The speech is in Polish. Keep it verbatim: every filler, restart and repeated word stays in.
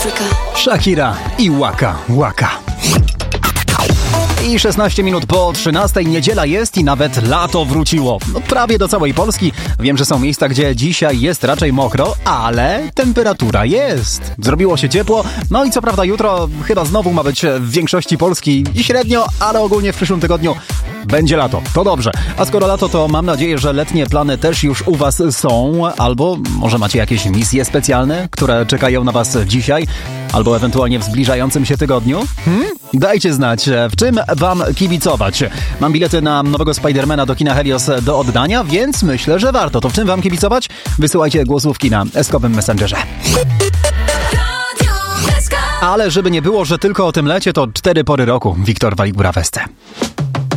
Africa. Shakira i Waka Waka. I szesnaście minut po trzynastej, niedziela jest i nawet lato wróciło. No, prawie do całej Polski. Wiem, że są miejsca, gdzie dzisiaj jest raczej mokro, ale temperatura jest. Zrobiło się ciepło, no i co prawda jutro chyba znowu ma być w większości Polski i średnio, ale ogólnie w przyszłym tygodniu będzie lato. To dobrze. A skoro lato, to mam nadzieję, że letnie plany też już u Was są, albo może macie jakieś misje specjalne, które czekają na Was dzisiaj, albo ewentualnie w zbliżającym się tygodniu. Hmm? Dajcie znać, w czym Wam kibicować. Mam bilety na nowego Spidermana do kina Helios do oddania, więc myślę, że warto. To w czym Wam kibicować? Wysyłajcie głosówki na eskowym Messengerze. Ale żeby nie było, że tylko o tym lecie, to cztery pory roku. Wiktor Walik-Buraweste.